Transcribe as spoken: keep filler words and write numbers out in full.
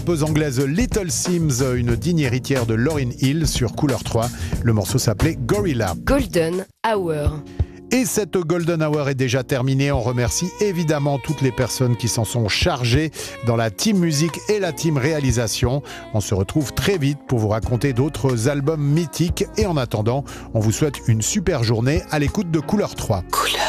Pose anglaise Little Sims, une digne héritière de Lauryn Hill sur Couleur trois. Le morceau s'appelait Gorilla. Golden Hour. Et cette Golden Hour est déjà terminée. On remercie évidemment toutes les personnes qui s'en sont chargées dans la team musique et la team réalisation. On se retrouve très vite pour vous raconter d'autres albums mythiques. Et en attendant, on vous souhaite une super journée à l'écoute de Couleur trois. Couleur.